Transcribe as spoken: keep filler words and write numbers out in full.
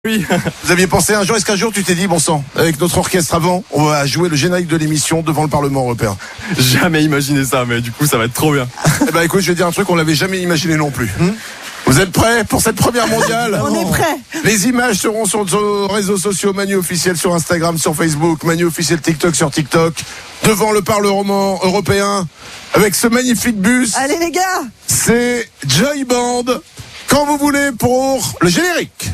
Oui. Vous aviez pensé un jour, est-ce qu'un jour tu t'es dit, bon sang, avec notre orchestre avant, on va jouer le générique de l'émission devant le Parlement européen? Jamais imaginé ça, mais du coup ça va être trop bien. Eh ben écoute, je vais dire un truc, on l'avait jamais imaginé non plus. Hmm Vous êtes prêts pour cette première mondiale? On est prêts. Les images seront sur nos réseaux sociaux, Manu officiel sur Instagram, sur Facebook, Manu officiel TikTok sur TikTok, devant le Parlement européen, avec ce magnifique bus. Allez les gars, c'est Joy Band, quand vous voulez pour le générique.